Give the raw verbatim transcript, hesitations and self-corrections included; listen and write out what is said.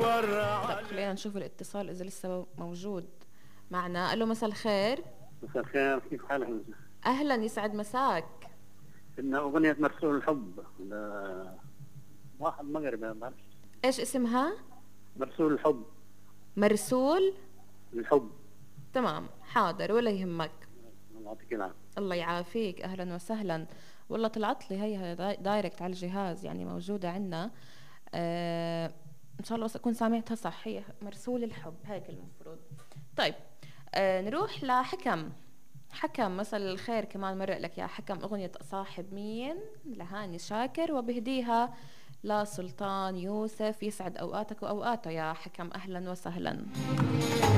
طب خلينا نشوف الاتصال إذا لسه موجود معنا. ألو مساء الخير. مساء الخير، كيف حالك؟ أهلا، يسعد مساك. إنها أغنية مرسول الحب ل واحد مغربي ما بعرفش. إيش اسمها؟ مرسول الحب. مرسول الحب. تمام، حاضر ولا يهمك. الله يعطيك العافية. الله يعافيك، أهلا وسهلا. والله طلعت لي هي دايركت على الجهاز، يعني موجودة عنا. آه إن شاء الله أكون سامعتها صح، هي مرسول الحب هيك المفروض. طيب آه نروح لحكم. حكم مساء الخير، كمان مرق لك يا حكم أغنية صاحب مين لهاني شاكر، وبهديها لسلطان يوسف. يسعد أوقاتك وأوقاته يا حكم، أهلا وسهلا.